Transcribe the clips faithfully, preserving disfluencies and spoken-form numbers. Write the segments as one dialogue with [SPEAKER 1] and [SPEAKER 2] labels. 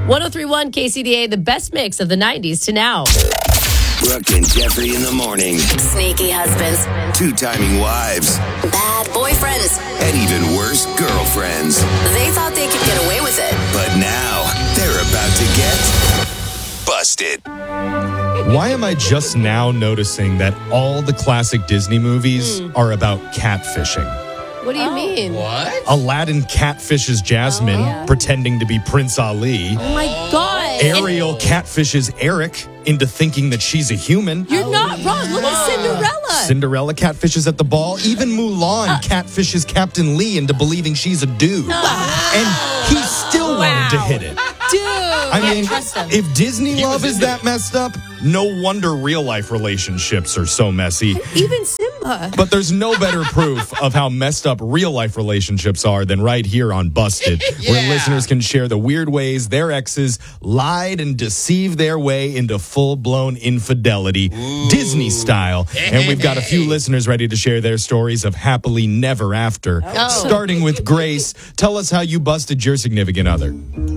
[SPEAKER 1] ten thirty-one K C D A, the best mix of the nineties to now.
[SPEAKER 2] Brooke and Jeffrey in the morning.
[SPEAKER 3] Sneaky husbands.
[SPEAKER 2] Two-timing wives.
[SPEAKER 3] Bad boyfriends.
[SPEAKER 2] And even worse, girlfriends.
[SPEAKER 3] They thought they could get away with it.
[SPEAKER 2] But now, they're about to get busted.
[SPEAKER 4] Why am I just now noticing that all the classic Disney movies mm. are about catfishing?
[SPEAKER 1] What do you
[SPEAKER 5] oh,
[SPEAKER 1] mean?
[SPEAKER 5] What?
[SPEAKER 4] Aladdin catfishes Jasmine, oh, yeah. pretending to be Prince Ali.
[SPEAKER 1] Oh, my God.
[SPEAKER 4] Ariel catfishes Eric into thinking that she's a human.
[SPEAKER 1] You're oh, not wrong. Look at Cinderella.
[SPEAKER 4] Cinderella catfishes at the ball. Even Mulan uh, catfishes Captain Lee into believing she's a dude.
[SPEAKER 1] Uh,
[SPEAKER 4] and he still
[SPEAKER 1] wow.
[SPEAKER 4] wanted to hit it.
[SPEAKER 1] Dude.
[SPEAKER 4] I mean, if Disney
[SPEAKER 5] he
[SPEAKER 4] love is that messed up, no wonder real-life relationships are so messy.
[SPEAKER 1] Even Simba.
[SPEAKER 4] But there's no better proof of how messed up real-life relationships are than right here on Busted, yeah. where listeners can share the weird ways their exes lied and deceived their way into full-blown infidelity, Ooh. Disney style. Hey. And we've got a few listeners ready to share their stories of happily never after.
[SPEAKER 1] Oh.
[SPEAKER 4] Starting with Grace, tell us how you busted your significant other.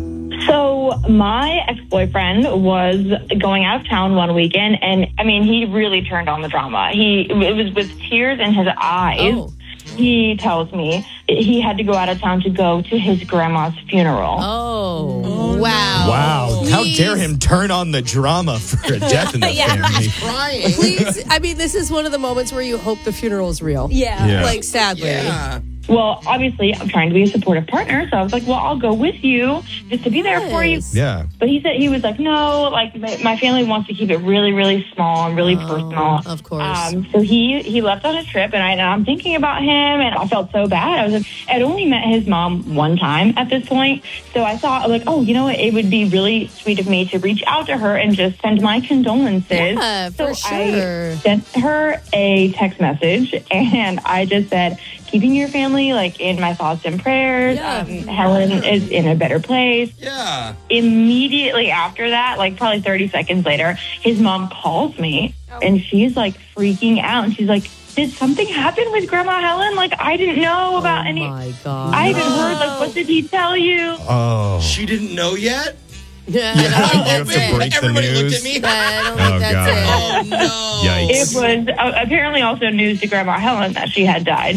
[SPEAKER 6] So my ex-boyfriend was going out of town one weekend, and, I mean, he really turned on the drama. He It was with tears in his eyes.
[SPEAKER 1] Oh.
[SPEAKER 6] He tells me he had to go out of town to go to his grandma's funeral.
[SPEAKER 1] Oh, oh wow.
[SPEAKER 4] Wow. Please. How dare him turn on the drama for a death in the
[SPEAKER 1] yeah.
[SPEAKER 4] family.
[SPEAKER 5] Crying.
[SPEAKER 1] Please, I mean, this is one of the moments where you hope the funeral is real.
[SPEAKER 7] Yeah.
[SPEAKER 4] yeah.
[SPEAKER 1] Like, sadly.
[SPEAKER 5] Yeah.
[SPEAKER 6] Well, obviously, I'm trying to be a supportive partner, so I was like, well, I'll go with you just to be there
[SPEAKER 1] yes.
[SPEAKER 6] for you.
[SPEAKER 4] Yeah.
[SPEAKER 6] But he said, he was like, no, like, my family wants to keep it really, really small and really
[SPEAKER 1] oh,
[SPEAKER 6] personal.
[SPEAKER 1] Of course.
[SPEAKER 6] Um, so he, he left on a trip, and, I, and I'm thinking about him, and I felt so bad. I was like, I'd only met his mom one time at this point, so I thought, like, oh, you know what? It would be really sweet of me to reach out to her and just send my condolences.
[SPEAKER 1] Yeah, for
[SPEAKER 6] so
[SPEAKER 1] sure.
[SPEAKER 6] I sent her a text message, and I just said, keeping your family, like, in my thoughts and prayers.
[SPEAKER 1] Yeah.
[SPEAKER 6] Um, Helen is in a better place.
[SPEAKER 5] Yeah.
[SPEAKER 6] Immediately after that, like, probably thirty seconds later, his mom calls me, oh. and she's, like, freaking out. And she's like, did something happen with Grandma Helen? Like, I didn't know about
[SPEAKER 1] oh
[SPEAKER 6] any...
[SPEAKER 1] Oh, my God.
[SPEAKER 6] I haven't heard, like, what did he tell you?
[SPEAKER 4] Oh.
[SPEAKER 5] She didn't know yet?
[SPEAKER 1] Yeah,
[SPEAKER 4] yeah,
[SPEAKER 1] I don't think
[SPEAKER 4] you have
[SPEAKER 1] that's
[SPEAKER 4] to
[SPEAKER 1] it.
[SPEAKER 4] break
[SPEAKER 5] Everybody
[SPEAKER 4] the news.
[SPEAKER 5] looked at me.
[SPEAKER 1] I don't think
[SPEAKER 4] Oh,
[SPEAKER 1] that's
[SPEAKER 4] God.
[SPEAKER 1] it.
[SPEAKER 5] Oh, no.
[SPEAKER 4] Yikes.
[SPEAKER 6] It was uh, apparently also news to Grandma Helen that she had died.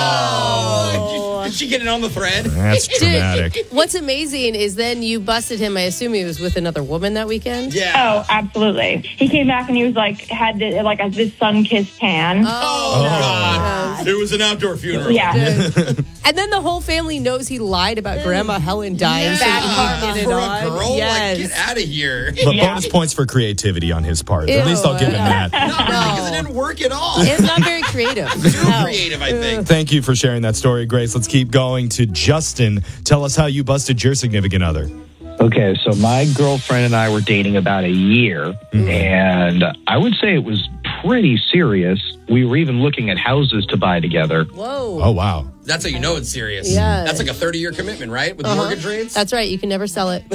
[SPEAKER 5] Oh. Did she get it on the thread?
[SPEAKER 4] That's traumatic.
[SPEAKER 1] Dude, what's amazing is then you busted him. I assume he was with another woman that weekend?
[SPEAKER 5] Yeah.
[SPEAKER 6] Oh, absolutely. He came back and he was like, had the, like a, this sun-kissed tan.
[SPEAKER 1] Oh,
[SPEAKER 5] Oh,
[SPEAKER 1] no.
[SPEAKER 5] God. It was an outdoor funeral.
[SPEAKER 6] Yeah.
[SPEAKER 1] And then the whole family knows he lied about Grandma Helen dying.
[SPEAKER 5] Yeah.
[SPEAKER 1] So he did it
[SPEAKER 5] For
[SPEAKER 1] on.
[SPEAKER 5] a girl?
[SPEAKER 1] Yes.
[SPEAKER 5] Like, get out of here.
[SPEAKER 4] But
[SPEAKER 6] Yeah.
[SPEAKER 4] bonus points for creativity on his part.
[SPEAKER 1] Ew.
[SPEAKER 4] At least I'll give him that.
[SPEAKER 5] No,
[SPEAKER 1] No.
[SPEAKER 5] because it didn't work at all.
[SPEAKER 1] It's not very creative.
[SPEAKER 5] Too
[SPEAKER 1] No.
[SPEAKER 5] creative, I think.
[SPEAKER 4] Thank you for sharing that story, Grace. Let's keep going to Justin. Tell us how you busted your significant other.
[SPEAKER 8] Okay, so my girlfriend and I were dating about a year, mm-hmm. and I would say it was pretty serious. We were even looking at houses to buy together.
[SPEAKER 1] Whoa.
[SPEAKER 4] Oh, wow.
[SPEAKER 5] That's how you know it's serious.
[SPEAKER 1] Yeah.
[SPEAKER 5] That's like a thirty-year commitment, right? With
[SPEAKER 1] Uh-huh.
[SPEAKER 5] mortgage rates?
[SPEAKER 1] That's right. You can never sell it.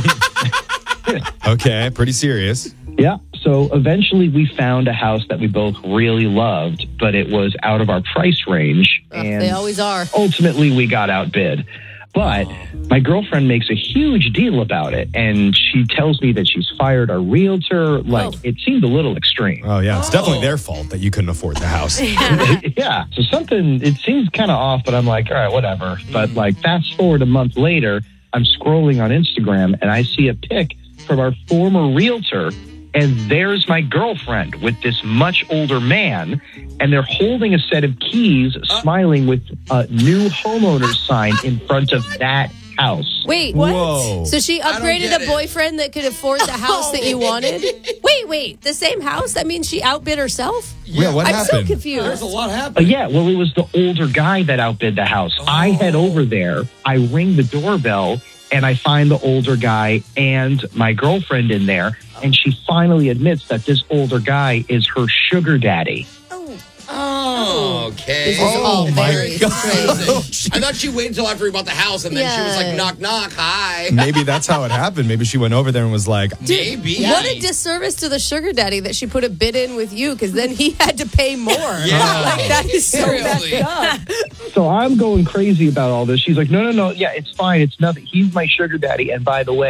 [SPEAKER 4] Okay, pretty serious.
[SPEAKER 8] Yeah, so eventually we found a house that we both really loved, but it was out of our price range.
[SPEAKER 1] Ugh,
[SPEAKER 8] and
[SPEAKER 1] they always are.
[SPEAKER 8] Ultimately, we got outbid. But my girlfriend makes a huge deal about it, and she tells me that she's fired our realtor. Like,
[SPEAKER 1] Oh.
[SPEAKER 8] it seemed a little extreme.
[SPEAKER 4] Oh, yeah. It's
[SPEAKER 5] Oh.
[SPEAKER 4] definitely their fault that you couldn't afford the house.
[SPEAKER 8] Yeah, so something, it seems kind of off, but I'm like, all right, whatever. But, like, fast forward a month later, I'm scrolling on Instagram, and I see a pic from our former realtor, and there's my girlfriend with this much older man, and they're holding a set of keys,
[SPEAKER 5] Uh.
[SPEAKER 8] smiling with a new homeowner's sign in front of that house.
[SPEAKER 1] Wait,
[SPEAKER 4] what? Whoa.
[SPEAKER 1] So she
[SPEAKER 5] I don't
[SPEAKER 1] upgraded
[SPEAKER 5] get
[SPEAKER 1] a
[SPEAKER 5] it.
[SPEAKER 1] boyfriend that could afford the house that you wanted? Wait, wait. The same house? That means she outbid herself?
[SPEAKER 4] Yeah, what
[SPEAKER 1] I'm
[SPEAKER 4] happened?
[SPEAKER 1] so confused.
[SPEAKER 5] There's a lot
[SPEAKER 8] Uh,
[SPEAKER 5] happening.
[SPEAKER 8] yeah, well, it was the older guy that outbid the house. I head over there, I ring the doorbell, and I find the older guy and my girlfriend in there, and she finally admits that this older guy is her sugar daddy.
[SPEAKER 5] Oh, okay.
[SPEAKER 1] This is all very strange.
[SPEAKER 5] I thought she waited until after we bought the house, and then she was
[SPEAKER 1] Yeah.
[SPEAKER 5] like, knock, knock, hi.
[SPEAKER 4] Maybe that's how it happened. Maybe she went over there and was like,
[SPEAKER 5] Maybe.
[SPEAKER 1] What a disservice to the sugar daddy that she put a bid in with you, because then he had to pay more.
[SPEAKER 5] Yeah.
[SPEAKER 1] Like, that is so
[SPEAKER 5] Seriously.
[SPEAKER 1] messed up.
[SPEAKER 8] So I'm going crazy about all this. She's like, no, no, no. Yeah, it's fine. It's nothing. He's my sugar daddy. And by the way,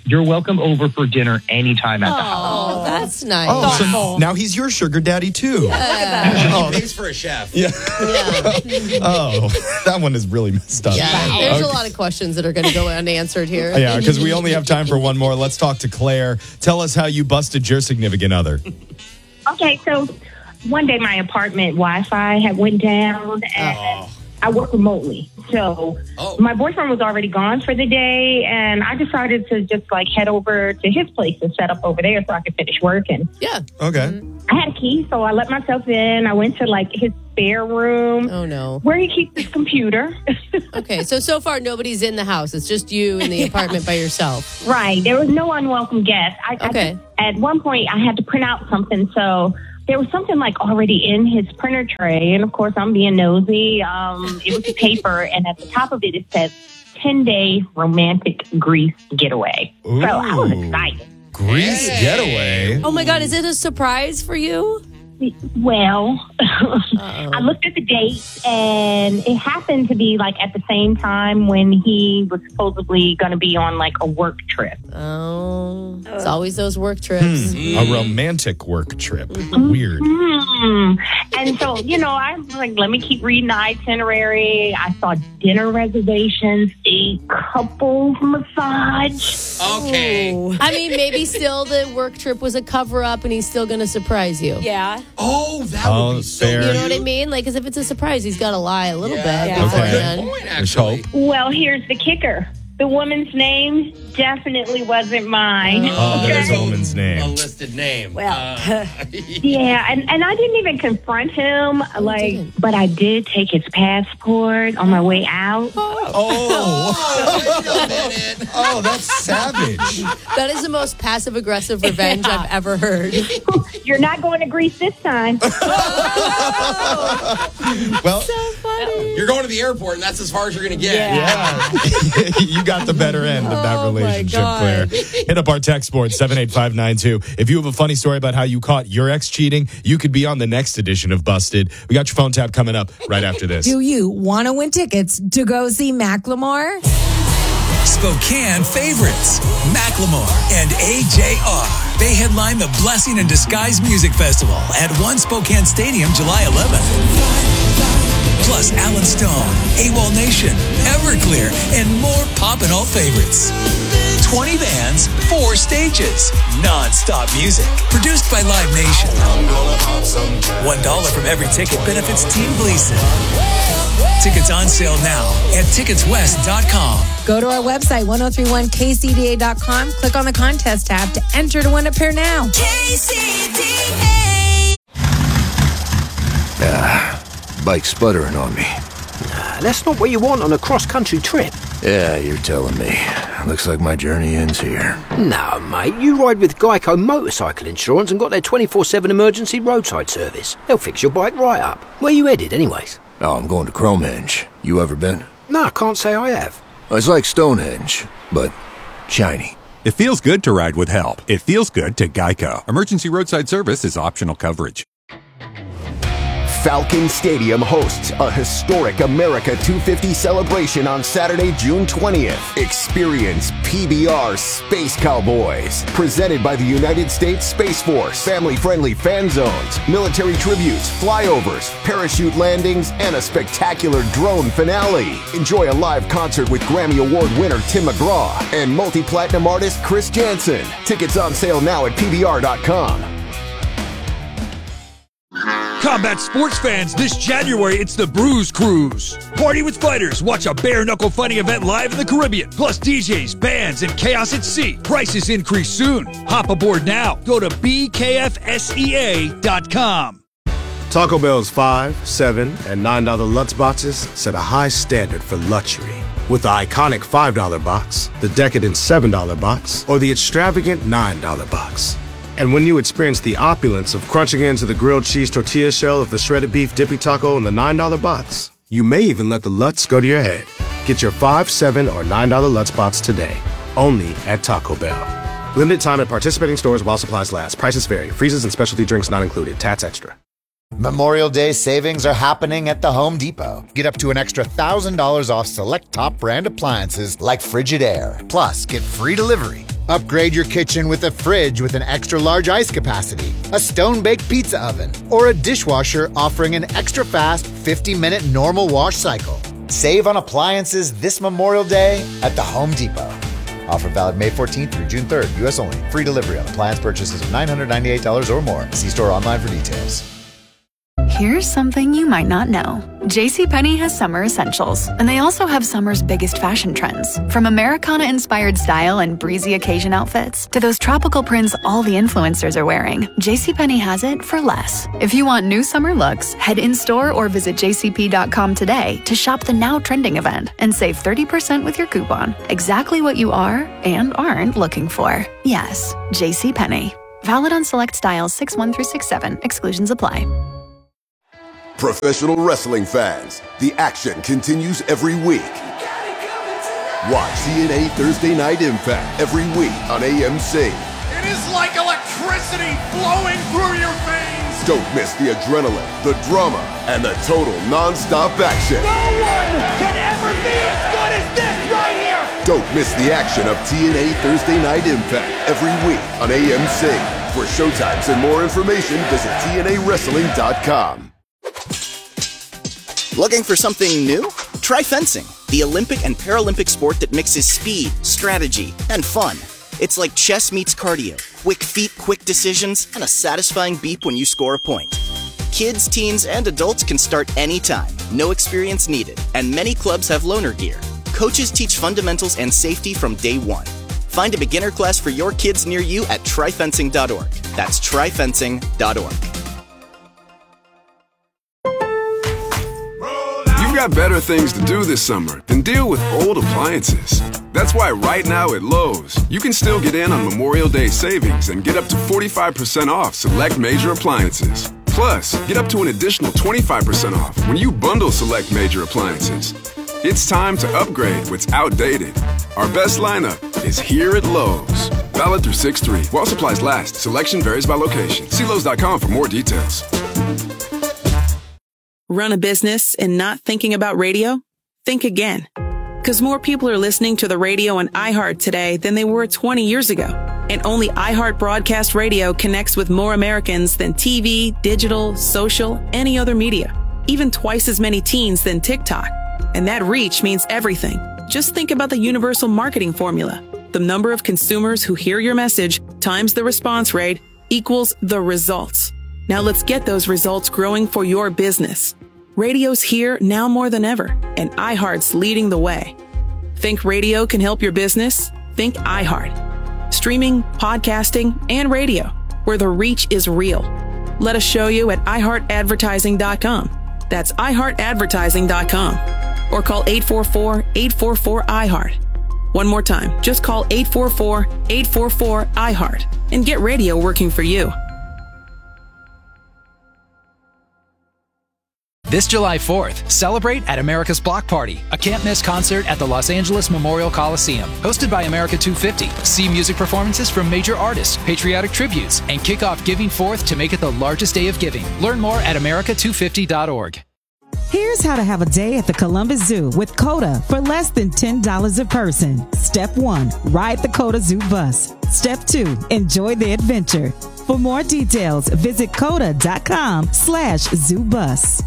[SPEAKER 8] you're welcome over for dinner anytime at the house.
[SPEAKER 1] Oh, that's nice.
[SPEAKER 4] Oh, so now he's your sugar daddy too.
[SPEAKER 5] Oh, he pays for a chef.
[SPEAKER 4] Yeah.
[SPEAKER 1] Yeah.
[SPEAKER 4] Oh, that one is really messed up.
[SPEAKER 1] Yeah, there's
[SPEAKER 4] Okay.
[SPEAKER 1] a lot of questions that are going to go unanswered here.
[SPEAKER 4] Yeah, because we only have time for one more. Let's talk to Claire. Tell us how you busted your significant other.
[SPEAKER 6] Okay, so one day my apartment Wi-Fi had went down, and
[SPEAKER 5] Oh.
[SPEAKER 6] I work remotely. So
[SPEAKER 5] Oh.
[SPEAKER 6] my boyfriend was already gone for the day, and I decided to just like head over to his place and set up over there so I could finish working.
[SPEAKER 1] Yeah.
[SPEAKER 4] Okay.
[SPEAKER 6] I had a key, so I let myself in. I went to like his spare room
[SPEAKER 1] Oh, no.
[SPEAKER 6] where he keeps his computer.
[SPEAKER 1] Okay, so so far nobody's in the house. It's just you in the apartment by yourself.
[SPEAKER 6] Right. There was no unwelcome guest. I,
[SPEAKER 1] Okay.
[SPEAKER 6] I, at one point, I had to print out something, so there was something like already in his printer tray, and of course, I'm being nosy. Um, it was a paper, and at the top of it, it says ten-day romantic Greece getaway. So I was
[SPEAKER 4] Ooh.
[SPEAKER 6] excited.
[SPEAKER 4] Grease
[SPEAKER 5] Hey.
[SPEAKER 4] getaway.
[SPEAKER 1] Oh my God, is it a surprise for you?
[SPEAKER 6] Well, I looked at the date, and it happened to be like at the same time when he was supposedly going to be on like a work trip.
[SPEAKER 1] Oh, it's always those work trips.
[SPEAKER 4] A romantic work trip. Weird.
[SPEAKER 6] Hmm. And so, you know, I was like, let me keep reading the itinerary. I saw dinner reservations, a couples massage.
[SPEAKER 5] Okay.
[SPEAKER 1] I mean, maybe still the work trip was a cover up and he's still going to surprise you.
[SPEAKER 7] Yeah.
[SPEAKER 5] Oh, that
[SPEAKER 4] Oh,
[SPEAKER 5] would be so
[SPEAKER 4] fair.
[SPEAKER 1] You know what I mean? Like, because if it's a surprise, he's got to lie a little
[SPEAKER 5] Yeah,
[SPEAKER 1] bit
[SPEAKER 7] that's a
[SPEAKER 1] beforehand.
[SPEAKER 5] Good point,
[SPEAKER 4] There's
[SPEAKER 5] actually.
[SPEAKER 4] hope.
[SPEAKER 6] Well, here's the kicker. The woman's name definitely wasn't mine.
[SPEAKER 4] Oh, there's
[SPEAKER 6] Okay?
[SPEAKER 4] woman's
[SPEAKER 5] A
[SPEAKER 4] name.
[SPEAKER 5] listed name.
[SPEAKER 7] Well,
[SPEAKER 5] Uh,
[SPEAKER 6] Yeah, and, and I didn't even confront him, like,
[SPEAKER 1] didn't.
[SPEAKER 6] but I did take his passport on my way out.
[SPEAKER 4] Oh,
[SPEAKER 5] wait a minute.
[SPEAKER 4] oh, that's savage.
[SPEAKER 1] That is the most passive aggressive revenge I've ever heard.
[SPEAKER 6] You're not going to Greece this time.
[SPEAKER 4] Well,
[SPEAKER 5] You're going to the airport, and that's as far as you're going to get.
[SPEAKER 4] yeah. You got the better end of that
[SPEAKER 1] Oh, my
[SPEAKER 4] relationship,
[SPEAKER 1] God.
[SPEAKER 4] Claire. Hit up our text board, seven eight five nine two. If you have a funny story about how you caught your ex cheating, you could be on the next edition of Busted. We got your phone tap coming up right after this.
[SPEAKER 9] Do you want to win tickets to go see Macklemore?
[SPEAKER 2] Spokane favorites, Macklemore and A J R. They headline the Blessing in Disguise Music Festival at One Spokane Stadium July eleventh. Plus Alan Stone, AWOL Nation, Everclear, and more pop and alt favorites. twenty bands, four stages, non-stop music. Produced by Live Nation. One dollar from every ticket benefits Team Gleason. Tickets on sale now at tickets west dot com.
[SPEAKER 9] Go to our website, ten thirty-one k c d a dot com. Click on the contest tab to enter to win a pair now.
[SPEAKER 3] K C D A.
[SPEAKER 10] Bike sputtering on me.
[SPEAKER 11] That's not what you want on a cross-country trip.
[SPEAKER 10] Yeah, you're telling me. Looks like my journey ends here.
[SPEAKER 11] No, mate, you ride with Geico Motorcycle Insurance and got their twenty-four seven emergency roadside service. They'll fix your bike right up. Where you headed, anyways?
[SPEAKER 10] Oh, I'm going to Cromenge. You ever been?
[SPEAKER 11] No, I can't say I have.
[SPEAKER 10] It's like Stonehenge, but shiny.
[SPEAKER 12] It feels good to ride with help. It feels good to Geico. Emergency roadside service is optional coverage.
[SPEAKER 13] Falcon Stadium hosts a historic America two fifty celebration on Saturday, June twentieth. Experience P B R Space Cowboys, presented by the United States Space Force. Family-friendly fan zones, military tributes, flyovers, parachute landings, and a spectacular drone finale. Enjoy a live concert with Grammy Award winner Tim McGraw and multi-platinum artist Chris Jansen. Tickets on sale now at P B R dot com.
[SPEAKER 14] Combat sports fans, this January it's the Bruise Cruise. Party with fighters, watch a bare-knuckle fighting event live in the Caribbean. Plus D Js, bands, and chaos at sea. Prices increase soon. Hop aboard now. Go to b k f s e a dot com.
[SPEAKER 15] Taco Bell's five, seven, and nine dollar Lutz boxes set a high standard for luxury. With the iconic five dollar box, the decadent seven dollar box, or the extravagant nine dollar box. And when you experience the opulence of crunching into the grilled cheese tortilla shell of the shredded beef dippy taco in the nine dollar box, you may even let the Lutz go to your head. Get your five, seven, or nine dollar Lutz box today, only at Taco Bell. Limited time at participating stores while supplies last. Prices vary. Freezes and specialty drinks not included. Tats extra.
[SPEAKER 16] Memorial Day savings are happening at the Home Depot. Get up to an extra one thousand dollars off select top brand appliances like Frigidaire. Plus, get free delivery Upgrade your kitchen with a fridge with an extra large ice capacity, a stone-baked pizza oven, or a dishwasher offering an extra fast fifty minute normal wash cycle. Save on appliances this Memorial Day at the Home Depot. Offer valid May fourteenth through June third, U S only. Free delivery on appliance purchases of nine hundred ninety-eight dollars or more. See store online for details.
[SPEAKER 7] Here's something you might not know. JCPenney has summer essentials, and they also have summer's biggest fashion trends. From Americana-inspired style and breezy occasion outfits to those tropical prints all the influencers are wearing, JCPenney has it for less. If you want new summer looks, head in-store or visit j c p dot com today to shop the now trending event and save thirty percent with your coupon. Exactly what you are and aren't looking for. Yes, JCPenney. Valid on select styles six one through six seven. Exclusions apply.
[SPEAKER 17] Professional wrestling fans, the action continues every week. Watch T N A Thursday Night Impact every week on A M C.
[SPEAKER 18] It is like electricity flowing through your veins.
[SPEAKER 17] Don't miss the adrenaline, the drama, and the total non-stop action.
[SPEAKER 18] No one can ever be as good as this right here.
[SPEAKER 17] Don't miss the action of T N A Thursday Night Impact every week on A M C. For showtimes and more information, visit T N A wrestling dot com.
[SPEAKER 19] Looking for something new? Try fencing, the Olympic and Paralympic sport that mixes speed, strategy, and fun. It's like chess meets cardio, quick feet, quick decisions, and a satisfying beep when you score a point. Kids, teens, and adults can start anytime, no experience needed, and many clubs have loaner gear. Coaches teach fundamentals and safety from day one. Find a beginner class for your kids near you at try fencing dot org. That's try fencing dot org.
[SPEAKER 20] Got better things to do this summer than deal with old appliances. That's why right now at Lowe's, you can still get in on Memorial Day savings and get up to forty-five percent off select major appliances. Plus, get up to an additional twenty-five percent off when you bundle select major appliances. It's time to upgrade what's outdated. Our best lineup is here at Lowe's. Valid through six three. While supplies last, selection varies by location. See Lowe's dot com for more details.
[SPEAKER 21] Run a business and not thinking about radio? Think again. Because more people are listening to the radio on iHeart today than they were twenty years ago. And only iHeart Broadcast Radio connects with more Americans than T V, digital, social, any other media. Even twice as many teens than TikTok. And that reach means everything. Just think about the universal marketing formula. The number of consumers who hear your message times the response rate equals the results. Now let's get those results growing for your business. Radio's here now more than ever, and iHeart's leading the way. Think radio can help your business? Think iHeart. Streaming, podcasting, and radio, where the reach is real. Let us show you at i heart advertising dot com. That's i heart advertising dot com. Or call eight four four, eight four four, I heart. One more time, just call eight four four, eight four four, I heart and get radio working for you.
[SPEAKER 22] This July fourth, celebrate at America's Block Party, a can't-miss concert at the Los Angeles Memorial Coliseum. Hosted by America two fifty. See music performances from major artists, patriotic tributes, and kick off Giving Fourth to make it the largest day of giving. Learn more at america two fifty dot org.
[SPEAKER 23] Here's how to have a day at the Columbus Zoo with COTA for less than ten dollars a person. Step one, ride the COTA Zoo bus. Step two, enjoy the adventure. For more details, visit coda dot com slash zoo bus.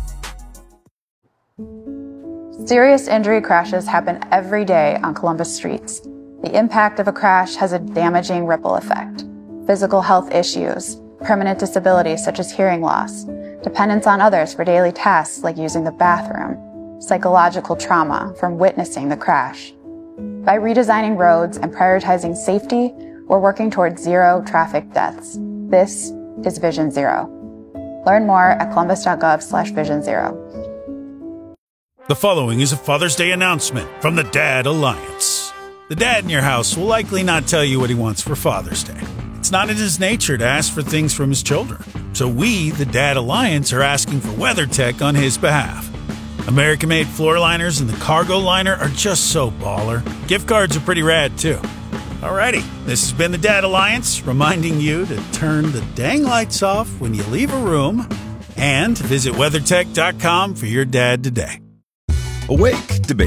[SPEAKER 24] Serious injury crashes happen every day on Columbus streets. The impact of a crash has a damaging ripple effect. Physical health issues, permanent disabilities such as hearing loss, dependence on others for daily tasks like using the bathroom, psychological trauma from witnessing the crash. By redesigning roads and prioritizing safety, we're working towards zero traffic deaths. This is Vision Zero. Learn more at columbus dot gov slash vision zero.
[SPEAKER 25] The following is a Father's Day announcement from the Dad Alliance. The dad in your house will likely not tell you what he wants for Father's Day. It's not in his nature to ask for things from his children. So we, the Dad Alliance, are asking for WeatherTech on his behalf. American-made floor liners and the cargo liner are just so baller. Gift cards are pretty rad, too. Alrighty, this has been the Dad Alliance, reminding you to turn the dang lights off when you leave a room and visit weather tech dot com for your dad today.
[SPEAKER 26] Awake, debatable.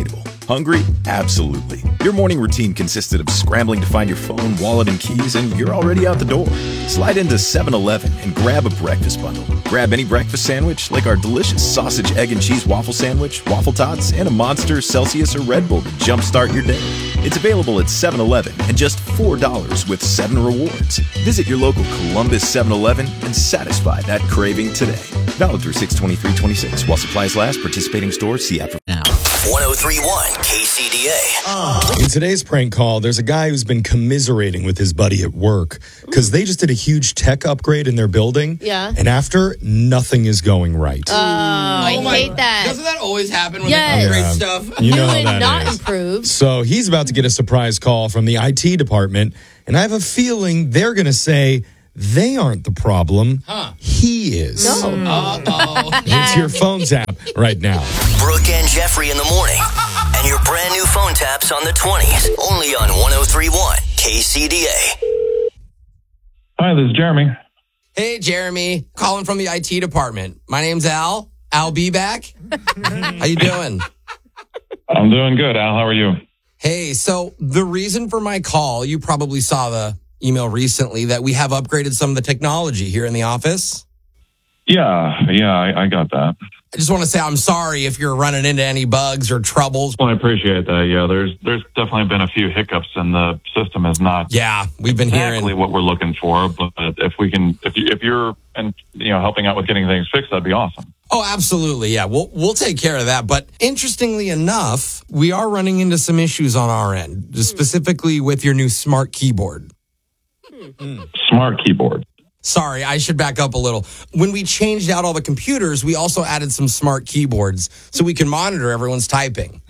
[SPEAKER 1] Hungry? Absolutely. Your morning routine consisted of scrambling to find your phone, wallet, and keys, and you're already out the door. Slide into seven eleven and grab a breakfast bundle. Grab any breakfast sandwich, like our delicious sausage, egg, and cheese waffle sandwich, waffle tots, and a Monster, Celsius, or Red Bull to jumpstart your day. It's available at seven eleven and just four dollars with seven rewards. Visit your local Columbus seven eleven and satisfy that craving today. Valid through six twenty-three twenty-six. While supplies last, participating stores, see app for now.
[SPEAKER 4] one oh three point one K C D A.
[SPEAKER 5] In today's prank call, there's a guy who's been commiserating with his buddy at work because they just did a huge tech upgrade in their building.
[SPEAKER 6] Yeah.
[SPEAKER 5] And after, nothing is going right.
[SPEAKER 6] Oh, I
[SPEAKER 8] Oh my-
[SPEAKER 6] hate that.
[SPEAKER 8] Doesn't that always happen when
[SPEAKER 6] Yes.
[SPEAKER 8] they upgrade
[SPEAKER 5] Yeah.
[SPEAKER 8] stuff?
[SPEAKER 5] You know
[SPEAKER 6] New
[SPEAKER 5] how
[SPEAKER 6] and
[SPEAKER 5] that
[SPEAKER 6] not
[SPEAKER 5] is.
[SPEAKER 6] improved.
[SPEAKER 5] So he's about to get a surprise call from the I T department, and I have a feeling they're going to say they aren't the problem.
[SPEAKER 8] Huh.
[SPEAKER 5] He is.
[SPEAKER 6] No.
[SPEAKER 8] Uh-oh.
[SPEAKER 5] It's your phone tap right now.
[SPEAKER 4] Brooke and Jeffrey in the morning. And your brand new phone taps on the twenties. Only on one oh three point one K C D A.
[SPEAKER 26] Hi, this is Jeremy.
[SPEAKER 8] Hey, Jeremy. Calling from the I T department. My name's Al. Al be back. How you doing?
[SPEAKER 26] I'm doing good, Al. How are you?
[SPEAKER 8] Hey, so the reason for my call, you probably saw the email recently that we have upgraded some of the technology here in the office.
[SPEAKER 26] Yeah, yeah, I, I got that.
[SPEAKER 8] I just want to say I'm sorry if you're running into any bugs or troubles.
[SPEAKER 26] Well, I appreciate that. Yeah, there's there's definitely been a few hiccups, and the system is not.
[SPEAKER 8] Yeah, we've been
[SPEAKER 26] exactly
[SPEAKER 8] hearing
[SPEAKER 26] what we're looking for. But if we can, if you if you're and you know helping out with getting things fixed, that'd be awesome.
[SPEAKER 8] Oh, absolutely. Yeah, we'll we'll take care of that. But interestingly enough, we are running into some issues on our end, specifically with your new smart keyboard.
[SPEAKER 26] Smart keyboard.
[SPEAKER 8] Sorry, I should back up a little. When we changed out all the computers, we also added some smart keyboards so we can monitor everyone's typing.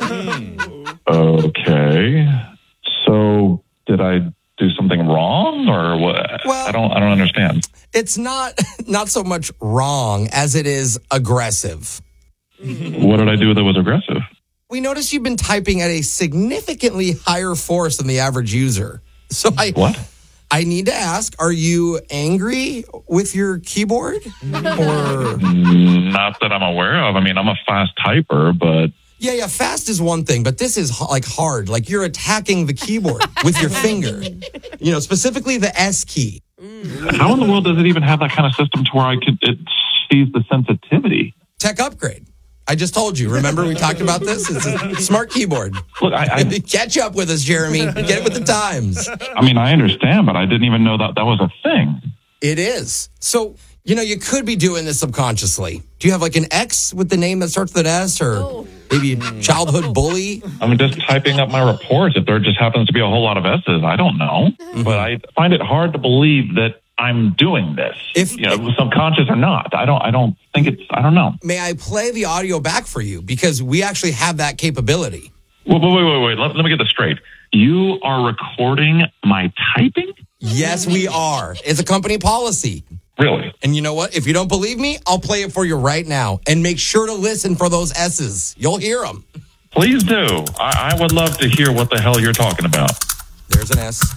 [SPEAKER 26] Okay. So did I do something wrong, or what?
[SPEAKER 8] Well,
[SPEAKER 26] I don't. I don't understand.
[SPEAKER 8] It's not not so much wrong as it is aggressive.
[SPEAKER 26] What did I do that was aggressive?
[SPEAKER 8] We noticed you've been typing at a significantly higher force than the average user. So I
[SPEAKER 26] what?
[SPEAKER 8] I need to ask, are you angry with your keyboard? Or
[SPEAKER 26] Not that I'm aware of. I mean, I'm a fast typer, but
[SPEAKER 8] yeah, yeah, fast is one thing, but this is like hard. Like you're attacking the keyboard with your finger. You know, specifically the S key.
[SPEAKER 26] how in the world does it even have that kind of system to where I could it sees the sensitivity?
[SPEAKER 8] Tech upgrade. I just told you. Remember we talked about this? It's a smart keyboard.
[SPEAKER 26] Look, I, I
[SPEAKER 8] catch up with us, Jeremy. Get it with the times.
[SPEAKER 26] I mean, I understand, but I didn't even know that that was a thing.
[SPEAKER 8] It is. So, you know, you could be doing this subconsciously. Do you have like an X with the name that starts with an S, or maybe a childhood bully?
[SPEAKER 26] I'm just typing up my reports. If there just happens to be a whole lot of S's, I don't know.
[SPEAKER 8] Mm-hmm.
[SPEAKER 26] But I find it hard to believe that I'm doing this.
[SPEAKER 8] If
[SPEAKER 26] you know, subconscious or not, I don't. I don't think it's. I don't know.
[SPEAKER 8] May I play the audio back for you? Because we actually have that capability.
[SPEAKER 26] Wait, wait, wait, wait. wait. Let, let me get this straight. You are recording my typing?
[SPEAKER 8] Yes, we are. It's a company policy.
[SPEAKER 26] Really?
[SPEAKER 8] And you know what? If you don't believe me, I'll play it for you right now. And make sure to listen for those S's. You'll hear them.
[SPEAKER 26] Please do. I, I would love to hear what the hell you're talking about.
[SPEAKER 8] There's an S.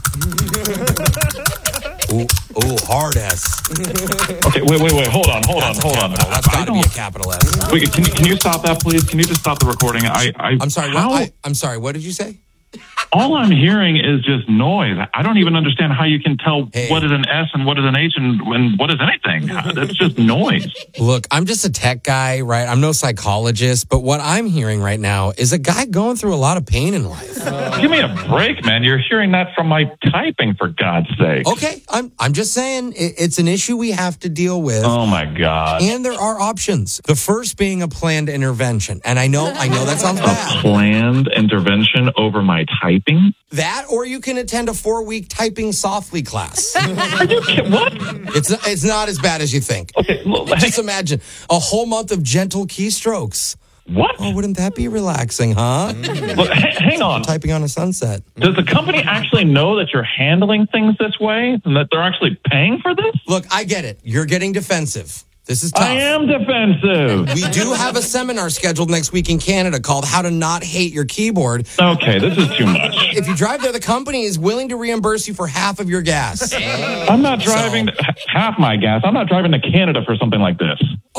[SPEAKER 8] Ooh, ooh, hard S.
[SPEAKER 26] Okay, wait, wait, wait. Hold on, hold
[SPEAKER 8] That's
[SPEAKER 26] on, hold on.
[SPEAKER 8] That's got to be a capital S.
[SPEAKER 26] Wait, can you, can you stop that, please? Can you just stop the recording? I, I
[SPEAKER 8] I'm sorry.
[SPEAKER 26] how-
[SPEAKER 8] What, I, I'm sorry. What did you say?
[SPEAKER 26] All I'm hearing is just noise. I don't even understand how you can tell what is an S and what is an H and, and what is anything. That's just noise.
[SPEAKER 8] Look, I'm just a tech guy, right? I'm no psychologist, but what I'm hearing right now is a guy going through a lot of pain in life.
[SPEAKER 26] Give me a break, man. You're hearing that from my typing, for God's sake.
[SPEAKER 8] Okay, I'm I'm just saying it, it's an issue we have to deal with.
[SPEAKER 26] Oh my God.
[SPEAKER 8] And there are options. The first being a planned intervention. And I know I know that sounds bad.
[SPEAKER 26] Planned intervention over my typing?
[SPEAKER 8] That, or you can attend a four-week typing softly class.
[SPEAKER 26] Are you kidding? What?
[SPEAKER 8] It's it's not as bad as you think.
[SPEAKER 26] Okay, look,
[SPEAKER 8] just imagine a whole month of gentle keystrokes.
[SPEAKER 26] What?
[SPEAKER 8] Oh, wouldn't that be relaxing, huh?
[SPEAKER 26] Look, h- hang on.
[SPEAKER 8] Typing on a sunset.
[SPEAKER 26] Does the company actually know that you're handling things this way and that they're actually paying for this?
[SPEAKER 8] Look, I get it. You're getting defensive. This is tough.
[SPEAKER 26] I am defensive.
[SPEAKER 8] We do have a seminar scheduled next week in Canada called How to Not Hate Your Keyboard.
[SPEAKER 26] Okay, this is too much.
[SPEAKER 8] If you drive there, the company is willing to reimburse you for half of your gas.
[SPEAKER 26] I'm not driving
[SPEAKER 8] So-
[SPEAKER 26] half my gas. I'm not driving to Canada for something like this.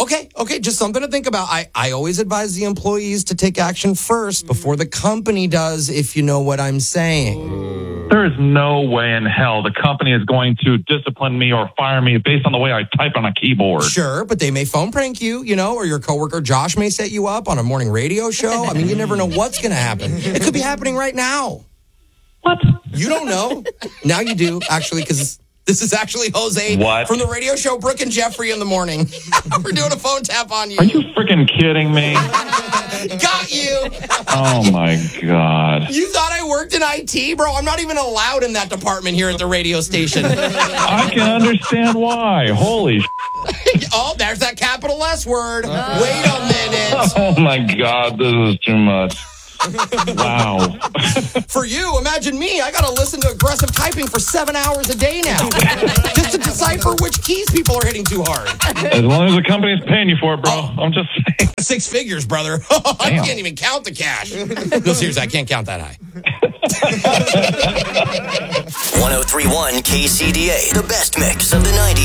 [SPEAKER 8] Okay, okay, just something to think about. I, I always advise the employees to take action first before the company does, if you know what I'm saying.
[SPEAKER 26] There is no way in hell the company is going to discipline me or fire me based on the way I type on a keyboard.
[SPEAKER 8] Sure, but they may phone prank you, you know, or your coworker Josh may set you up on a morning radio show. I mean, you never know what's going to happen. It could be happening right now.
[SPEAKER 26] What?
[SPEAKER 8] You don't know. Now you do, actually, because this is actually Jose
[SPEAKER 26] what?
[SPEAKER 8] from the radio show Brooke and Jeffrey in the morning. We're doing a phone tap on you.
[SPEAKER 26] Are you freaking kidding me?
[SPEAKER 8] Got you.
[SPEAKER 26] Oh, my God.
[SPEAKER 8] You thought I worked in I T, bro? I'm not even allowed in that department here at the radio station.
[SPEAKER 26] I can understand why. Holy sh**.
[SPEAKER 8] Oh, there's that capital S word. Uh. Wait a minute.
[SPEAKER 26] Oh, my God. This is too much. Wow.
[SPEAKER 8] For you, imagine me. I got to listen to aggressive typing for seven hours a day now just to decipher which keys people are hitting too hard.
[SPEAKER 26] As long as the company's paying you for it, bro. Oh. I'm just saying.
[SPEAKER 8] Six figures, brother. I can't even count the cash. No, seriously, I can't count that high.
[SPEAKER 4] one oh three point one K C D A, the best mix of the nineties.